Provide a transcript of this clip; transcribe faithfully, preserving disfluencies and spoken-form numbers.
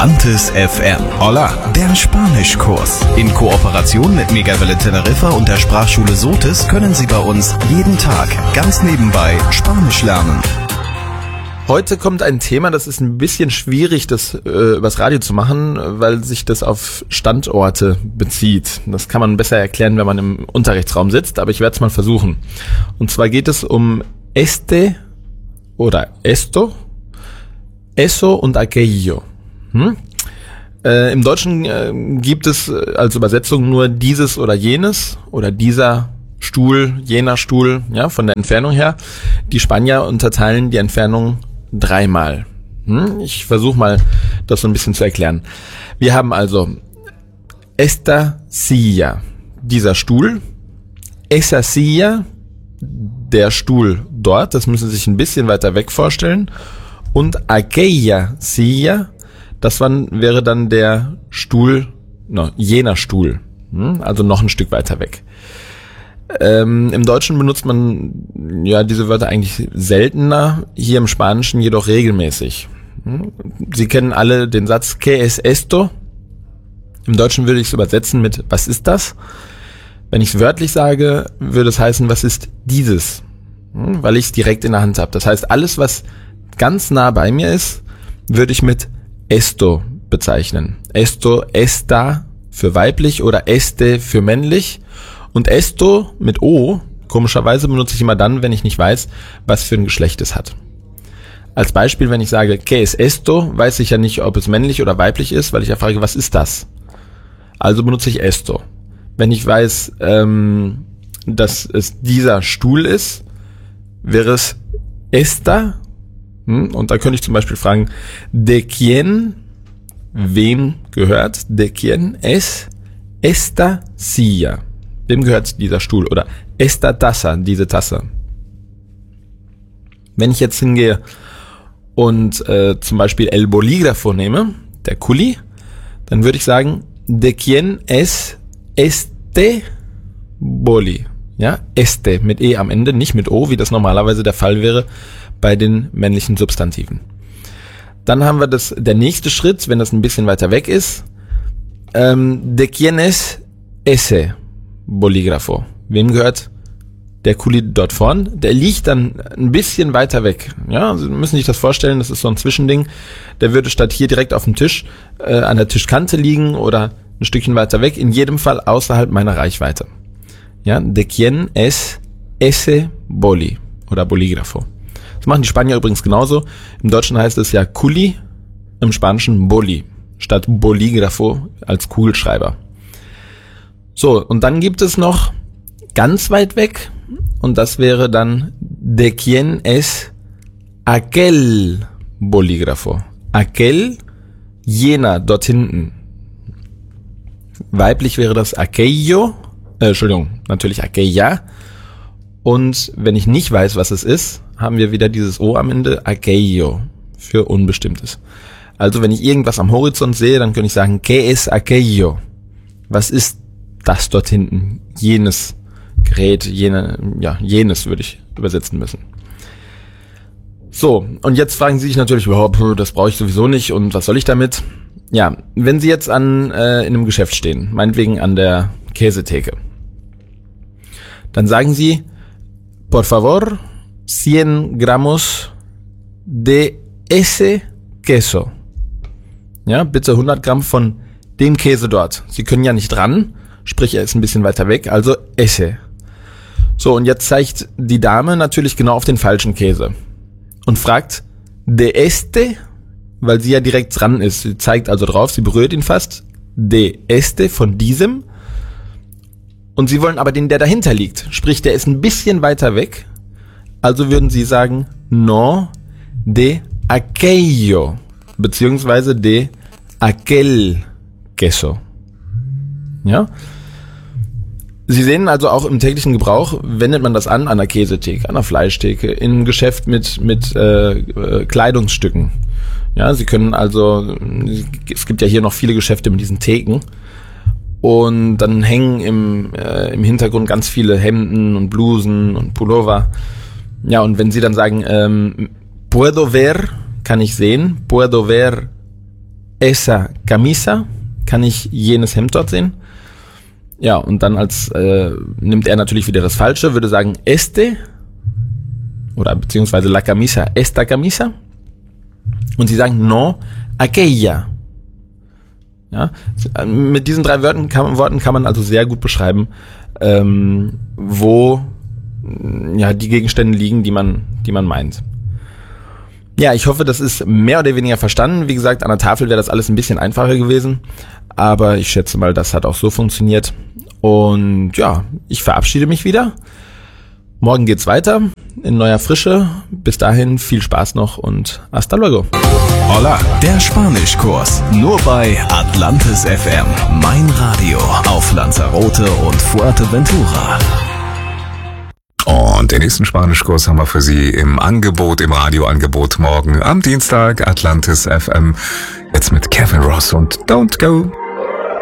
Atlantis F M. Hola, der Spanischkurs. In Kooperation mit Megawelle Teneriffa und der Sprachschule Sotis können Sie bei uns jeden Tag ganz nebenbei Spanisch lernen. Heute kommt ein Thema, das ist ein bisschen schwierig, das äh, übers Radio zu machen, weil sich das auf Standorte bezieht. Das kann man besser erklären, wenn man im Unterrichtsraum sitzt, aber ich werde es mal versuchen. Und zwar geht es um este oder esto, eso und aquello. Hm? Äh, Im Deutschen äh, gibt es als Übersetzung nur dieses oder jenes oder dieser Stuhl, jener Stuhl, ja, von der Entfernung her. Die Spanier unterteilen die Entfernung dreimal. Hm? Ich versuche mal, das so ein bisschen zu erklären. Wir haben also esta silla, dieser Stuhl, esa silla, der Stuhl dort, das müssen Sie sich ein bisschen weiter weg vorstellen, und aquella silla, das wäre dann der Stuhl, no, jener Stuhl, hm? Also noch ein Stück weiter weg. Ähm, Im Deutschen benutzt man ja diese Wörter eigentlich seltener, hier im Spanischen jedoch regelmäßig. Hm? Sie kennen alle den Satz ¿Qué es esto? Im Deutschen würde ich es übersetzen mit was ist das? Wenn ich es wörtlich sage, würde es heißen, was ist dieses? Hm? Weil ich es direkt in der Hand habe. Das heißt, alles, was ganz nah bei mir ist, würde ich mit esto bezeichnen. Esto, esta für weiblich oder este für männlich. Und esto mit O, komischerweise benutze ich immer dann, wenn ich nicht weiß, was für ein Geschlecht es hat. Als Beispiel, wenn ich sage, ¿Qué es esto?, weiß ich ja nicht, ob es männlich oder weiblich ist, weil ich ja frage, was ist das? Also benutze ich esto. Wenn ich weiß, ähm, dass es dieser Stuhl ist, wäre es esta. Hm? Und da könnte ich zum Beispiel fragen, ¿de quién?, wem gehört? ¿De quién es esta silla? Wem gehört dieser Stuhl? Oder esta taza, diese Tasse. Wenn ich jetzt hingehe und äh, zum Beispiel el bolígrafo nehme, der Kuli, dann würde ich sagen, ¿de quién es este boli? Ja, este mit E am Ende, nicht mit O, wie das normalerweise der Fall wäre bei den männlichen Substantiven. Dann haben wir das, der nächste Schritt, wenn das ein bisschen weiter weg ist, ähm, ¿de quién es ese bolígrafo? Wem gehört der Kuli dort vorn? Der liegt dann ein bisschen weiter weg. Ja, Sie müssen sich das vorstellen, das ist so ein Zwischending. Der würde statt hier direkt auf dem Tisch äh, an der Tischkante liegen oder ein Stückchen weiter weg, in jedem Fall außerhalb meiner Reichweite. Ja, ¿de quién es ese boli oder bolígrafo? Das machen die Spanier übrigens genauso. Im Deutschen heißt es ja Kuli, im Spanischen Boli, statt Bolígrafo als Kugelschreiber. So, und dann gibt es noch ganz weit weg, und das wäre dann ¿de quién es aquel bolígrafo? Aquel, jener, dort hinten. Weiblich wäre das aquello, äh, Entschuldigung, natürlich aquella. Und wenn ich nicht weiß, was es ist, haben wir wieder dieses O am Ende, aquello, für Unbestimmtes. Also wenn ich irgendwas am Horizont sehe, dann könnte ich sagen, ¿Qué es aquello? Was ist das dort hinten? Jenes Gerät, jene, ja, jenes würde ich übersetzen müssen. So, und jetzt fragen Sie sich natürlich überhaupt, das brauche ich sowieso nicht und was soll ich damit? Ja, wenn Sie jetzt an äh, in einem Geschäft stehen, meinetwegen an der Käsetheke, dann sagen Sie, por favor, cien gramos de ese queso. Ja, bitte hundert Gramm von dem Käse dort. Sie können ja nicht dran, sprich, er ist ein bisschen weiter weg, also esse. So, und jetzt zeigt die Dame natürlich genau auf den falschen Käse und fragt, de este, weil sie ja direkt dran ist. Sie zeigt also drauf, sie berührt ihn fast, de este, von diesem. Und sie wollen aber den, der dahinter liegt. Sprich, der ist ein bisschen weiter weg. Also würden sie sagen, no de aquello, beziehungsweise de aquel queso. Ja? Sie sehen also auch im täglichen Gebrauch, wendet man das an, an der Käsetheke, an der Fleischtheke, in einem Geschäft mit, mit äh, äh, Kleidungsstücken. Ja, Sie können also, es gibt ja hier noch viele Geschäfte mit diesen Theken. Und dann hängen im, äh, im Hintergrund ganz viele Hemden und Blusen und Pullover. Ja, und wenn Sie dann sagen, ähm, puedo ver, kann ich sehen, puedo ver esa camisa? Kann ich jenes Hemd dort sehen? Ja, und dann als äh, nimmt er natürlich wieder das Falsche, würde sagen este oder beziehungsweise la camisa, esta camisa. Und sie sagen no, aquella. Ja, mit diesen drei Wörtern kann, Worten kann man also sehr gut beschreiben, ähm, wo ja die Gegenstände liegen, die man, die man meint. Ja, ich hoffe, das ist mehr oder weniger verstanden. Wie gesagt, an der Tafel wäre das alles ein bisschen einfacher gewesen, aber ich schätze mal, das hat auch so funktioniert. Und ja, ich verabschiede mich wieder. Morgen geht's weiter in neuer Frische. Bis dahin viel Spaß noch und hasta luego. Hola, der Spanischkurs. Nur bei Atlantis F M. Mein Radio auf Lanzarote und Fuerteventura. Und den nächsten Spanischkurs haben wir für Sie im Angebot, im Radioangebot morgen am Dienstag. Atlantis F M. Jetzt mit Kevin Ross und Don't Go.